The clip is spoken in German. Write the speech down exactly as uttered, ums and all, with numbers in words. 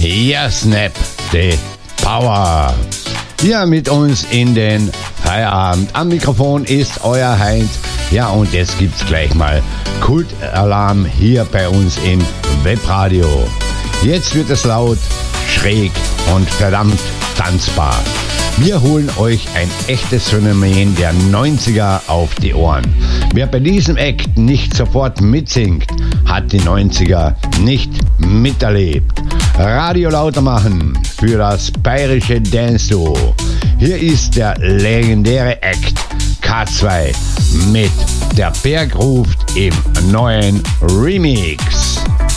Ja, Snap, the Power. Ja, mit uns in den Feierabend. Am Mikrofon ist euer Heinz. Ja, und jetzt gibt's gleich mal Kultalarm hier bei uns im Webradio. Jetzt wird es laut, schräg und verdammt tanzbar. Wir holen euch ein echtes Phänomen der neunziger auf die Ohren. Wer bei diesem Act nicht sofort mitsingt, hat die neunziger nicht miterlebt. Radio lauter machen für das bayerische Dance-Duo. Hier ist der legendäre Act K zwei mit Der Berg ruft im neuen Remix.